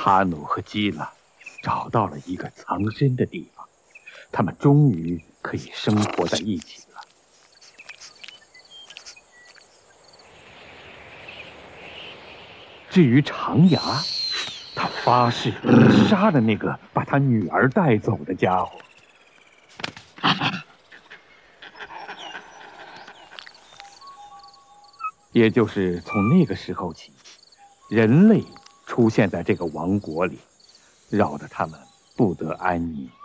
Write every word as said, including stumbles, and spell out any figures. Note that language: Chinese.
哈努和基拉找到了一个藏身的地方，他们终于可以生活在一起了。至于长牙，他发誓杀了那个把他女儿带走的家伙。也就是从那个时候起，人类出现在这个王国里，扰得他们不得安宁。